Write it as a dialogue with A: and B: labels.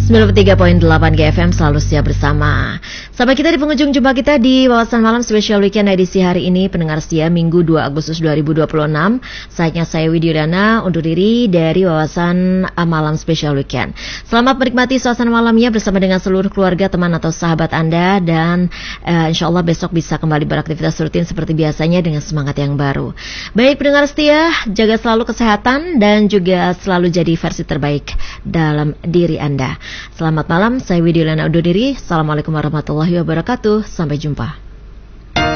A: 93.8 GFM selalu siap bersama. Sampai kita di penghujung jumpa kita di Wawasan Malam Special Weekend edisi hari ini, pendengar setia Minggu 2 Agustus 2026. Saatnya saya Widiudana undur diri dari Wawasan Malam Special Weekend. Selamat menikmati suasana malamnya bersama dengan seluruh keluarga, teman atau sahabat Anda, dan insya Allah besok bisa kembali beraktivitas rutin seperti biasanya dengan semangat yang baru. Baik pendengar setia, jaga selalu kesehatan dan juga selalu jadi versi terbaik dalam diri Anda. Selamat malam, saya Widiudana undur diri. Assalamualaikum warahmatullahi wabarakatuh. Sampai jumpa.